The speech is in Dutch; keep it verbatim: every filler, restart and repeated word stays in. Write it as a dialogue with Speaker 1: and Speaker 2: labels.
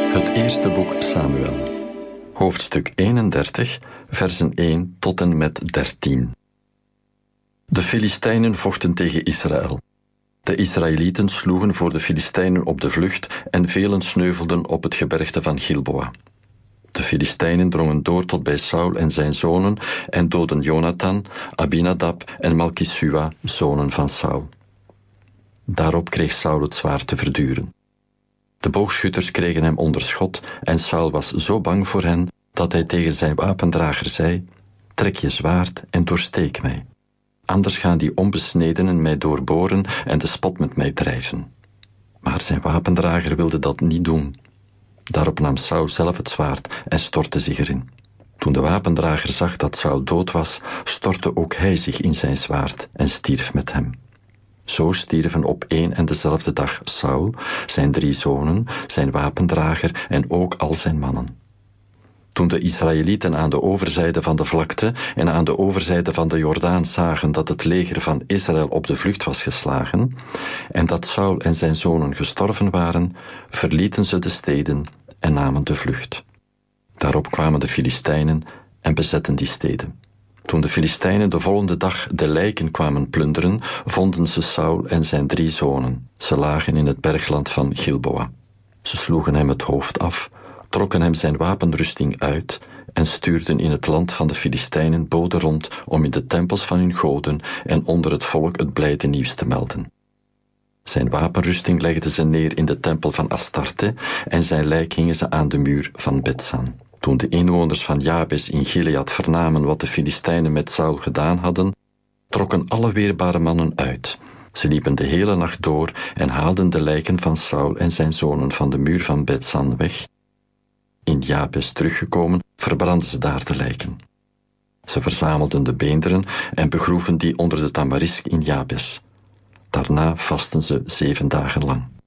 Speaker 1: Het eerste boek Samuel, hoofdstuk eenendertig, versen één tot en met dertien. De Filistijnen vochten tegen Israël. De Israëlieten sloegen voor de Filistijnen op de vlucht en velen sneuvelden op het gebergte van Gilboa. De Filistijnen drongen door tot bij Saul en zijn zonen en doodden Jonathan, Abinadab en Malkisua, zonen van Saul. Daarop kreeg Saul het zwaard te verduren. De boogschutters kregen hem onder schot en Saul was zo bang voor hen dat hij tegen zijn wapendrager zei: trek je zwaard en doorsteek mij. Anders gaan die onbesnedenen mij doorboren en de spot met mij drijven. Maar zijn wapendrager wilde dat niet doen. Daarop nam Saul zelf het zwaard en stortte zich erin. Toen de wapendrager zag dat Saul dood was, stortte ook hij zich in zijn zwaard en stierf met hem. Zo stierven op één en dezelfde dag Saul, zijn drie zonen, zijn wapendrager en ook al zijn mannen. Toen de Israëlieten aan de overzijde van de vlakte en aan de overzijde van de Jordaan zagen dat het leger van Israël op de vlucht was geslagen en dat Saul en zijn zonen gestorven waren, verlieten ze de steden en namen de vlucht. Daarop kwamen de Filistijnen en bezetten die steden. Toen de Filistijnen de volgende dag de lijken kwamen plunderen, vonden ze Saul en zijn drie zonen. Ze lagen in het bergland van Gilboa. Ze sloegen hem het hoofd af, trokken hem zijn wapenrusting uit en stuurden in het land van de Filistijnen boden rond om in de tempels van hun goden en onder het volk het blijde nieuws te melden. Zijn wapenrusting legden ze neer in de tempel van Astarte en zijn lijk hingen ze aan de muur van Betsan. Toen de inwoners van Jabes in Gilead vernamen wat de Filistijnen met Saul gedaan hadden, trokken alle weerbare mannen uit. Ze liepen de hele nacht door en haalden de lijken van Saul en zijn zonen van de muur van Betsan weg. In Jabes teruggekomen, verbrandden ze daar de lijken. Ze verzamelden de beenderen en begroeven die onder de tamarisk in Jabes. Daarna vasten ze zeven dagen lang.